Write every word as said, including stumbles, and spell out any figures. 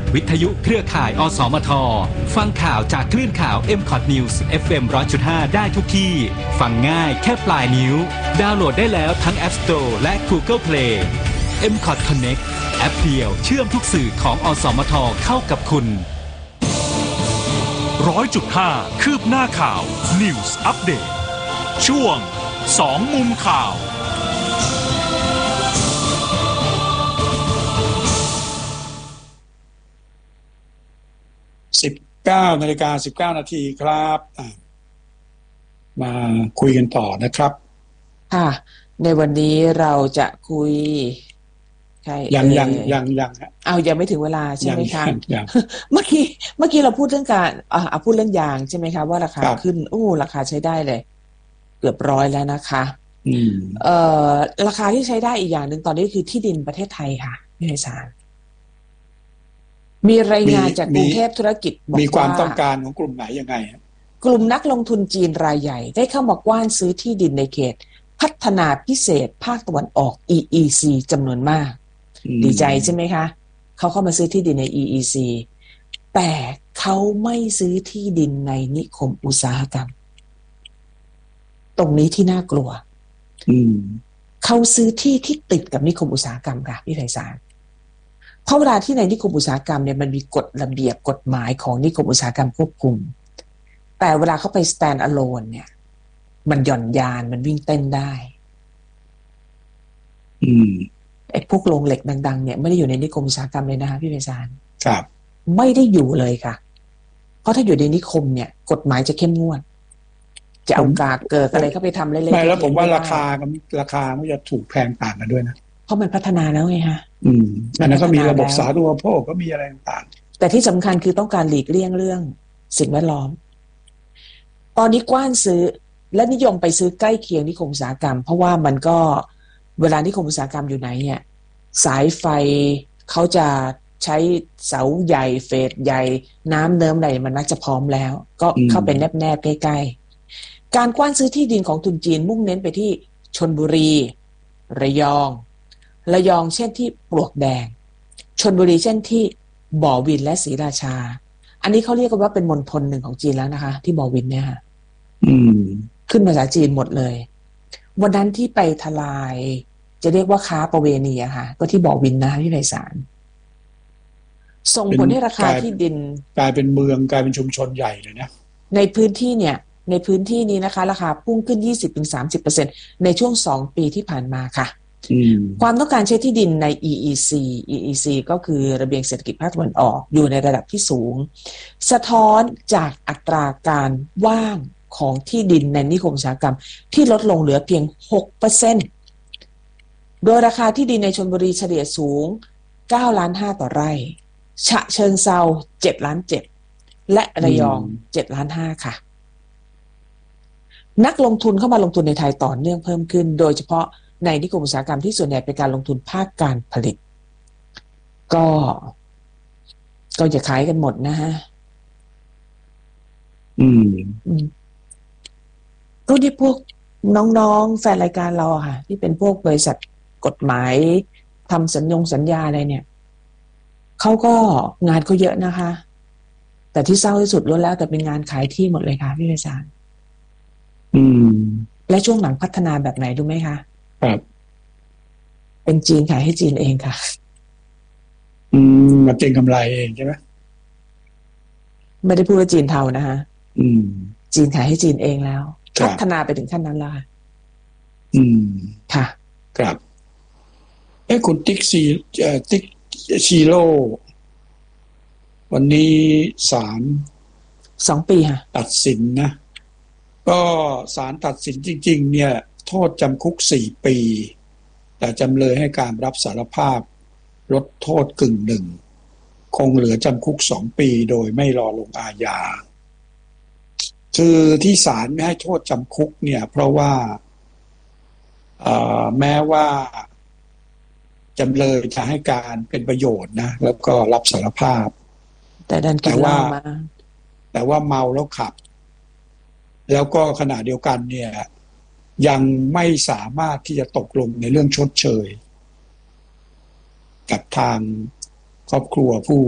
วิทยุเครือข่ายอสมทฟังข่าวจากคลื่นข่าว เอ็ม คอท News เอฟ เอ็ม หนึ่งร้อยจุดห้า ได้ทุกที่ฟังง่ายแค่ปลายนิ้วดาวน์โหลดได้แล้วทั้ง App Store และ Google Play เอ็ม คอท Connect แอปเดียวเชื่อมทุกสื่อของอสมทเข้ากับคุณร้อยจุดห้าคืบหน้าข่าว News Update ช่วงสองมุมข่าวสิบเก้านาฬิกาสิบเก้านาทีครับมาคุยกันต่อนะครับค่ะในวันนี้เราจะคุยใครยังยังยังยังเอายังไม่ถึงเวลาใช่ไหมคะเมื่อกี้เมื่อกี้เราพูดเรื่องการอ่าพูดเรื่องยางใช่ไหมคะว่าราคาขึ้นโอ้ราคาใช้ได้เลยเกือบร้อยแล้วนะคะอืมเอ่อราคาที่ใช้ได้อีกอย่างหนึ่งตอนนี้คือที่ดินประเทศไทยค่ะพี่ไพศาลมีรายงานจากกรุงเทพธุรกิจบอกว่ามีความต้องการของกลุ่มไหนยังไงกลุ่มนักลงทุนจีนรายใหญ่ได้เข้ามากว้านซื้อที่ดินในเขตพัฒนาพิเศษภาคตะวันออก อี อี ซี จำนวนมากดีใจใช่ไหมคะเขาเข้ามาซื้อที่ดินใน อี อี ซี แต่เขาไม่ซื้อที่ดินในนิคมอุตสาหกรรมตรงนี้ที่น่ากลัวเขาซื้อที่ที่ติดกับนิคมอุตสาหกรรมค่ะพี่ไพศาลเพราะเวลาที่ในนิคมอุตสาหกรรมเนี่ยมันมีกฎระเบียบกฎหมายของนิคมอุตสาหกรรมควบคุมแต่เวลาเขาไป stand alone เนี่ยมันหย่อนยานมันวิ่งเต้นได้อืมไอ้พวกโรงเหล็กดังๆเนี่ยไม่ได้อยู่ในนิคมอุตสาหกรรมเลยนะคะพี่ไพศาลครับไม่ได้อยู่เลยค่ะเพราะถ้าอยู่ในนิคมเนี่ยกฎหมายจะเข้มงวดจะเอากากเกิดอะไรเข้าไปทำเล็กๆไม่แล้วผมว่าราคากับราคามันจะถูกแพงต่างกันด้วยนะเพราะมันพัฒนาแล้วไงฮะอืมอันนั้นก็มีระบบสาธารณูปโภคก็มีอะไรต่างแต่ที่สำคัญคือต้องการหลีกเลี่ยงเรื่องสิ่งแวดล้อมตอนนี้กว้านซื้อและนิยมไปซื้อใกล้เคียงนิคมอุตสาหกรรมเพราะว่ามันก็เวลานิคมอุตสาหกรรมอยู่ไหนเนี่ยสายไฟเขาจะใช้เสาใหญ่เฟสใหญ่น้ำเนิ้มอะไรมันมักจะพร้อมแล้วก็เข้าไปแนบแนบใกล้ๆการกว้านซื้อที่ดินของทุนจีนมุ่งเน้นไปที่ชลบุรีระยองระยองเช่นที่ปลวกแดงชลบุรีเช่นที่บ่อวินและศรีราชาอันนี้เขาเรียกกันว่าเป็นมณฑลหนึ่งของจีนแล้วนะคะที่บ่อวินเนี่ยค่ะอืมขึ้นภาษาจีนหมดเลยวันนั้นที่ไปทลายจะเรียกว่าค้าประเวณีอะค่ะก็ที่บ่อวินนะพี่ไพศาลส่งผลให้ราคาที่ดินกลายเป็นเมืองกลายเป็นชุมชนใหญ่เลยนะในพื้นที่เนี่ยในพื้นที่นี้นะคะราคาพุ่งขึ้น ยี่สิบถึงสามสิบเปอร์เซ็นต์ ในช่วงสองปีที่ผ่านมาค่ะความต้องการใช้ที่ดินใน อี อี ซี อี อี ซี ก็คือระเบียงเศรษฐกิจภาคตะวันออกอยู่ในระดับที่สูงสะท้อนจากอัตราการว่างของที่ดินในนิคมอุตสาหกรรมที่ลดลงเหลือเพียง หกเปอร์เซ็นต์ โดยราคาที่ดินในชลบุรีเฉลี่ยสูงเก้าล้านห้าต่อไร่ฉะเชิงเทราเจ็ดล้านเจ็ดและระยองเจ็ดล้านห้าค่ะนักลงทุนเข้ามาลงทุนในไทยต่อเนื่องเพิ่มขึ้นโดยเฉพาะในนิคมอุตสาหกรรมที่ส่วนใหญ่เป็นการลงทุนภาคการผลิตก็ก็จะขายกันหมดนะฮะอืมก็ที่พวกน้องๆแฟนรายการเราค่ะที่เป็นพวกบริษัทกฎหมายทำสัญญงสัญญาอะไรเนี่ยเขาก็งานเขาเยอะนะคะแต่ที่เศร้าที่สุดล้วนแล้วแต่เป็นงานขายที่หมดเลยค่ะพี่ไพศาลอืมและช่วงหลังพัฒนาแบบไหนรู้ไหมคะครับเป็นจีนขายให้จีนเองค่ะอืมมาเก็งกำไรเองใช่ไหมไม่ได้พูดว่าจีนเทานะคะอืมจีนขายให้จีนเองแล้วพัฒนาไปถึงขั้นนั้นแล้วค่ะอืมค่ะครับเอ้คุณติ๊กซีเอ่อติ๊กชีโร่วันนี้ศาลสองปีค่ะตัดสินนะก็ศาลตัดสินจริงๆเนี่ยโทษจำคุกสี่ปีแต่จำเลยให้การรับสารภาพลดโทษกึ่งหนึ่งคงเหลือจำคุกสองปีโดยไม่รอลงอาญาคือที่ศาลไม่ให้โทษจำคุกเนี่ยเพราะว่าแม้ว่าจำเลยจะให้การเป็นประโยชน์นะแล้วก็รับสารภาพแต่ดันกินเหล้ามาแต่ว่าเมาแล้วขับแล้วก็ขณะเดียวกันเนี่ยยังไม่สามารถที่จะตกลงในเรื่องชดเชยกับทางครอบครัวผู้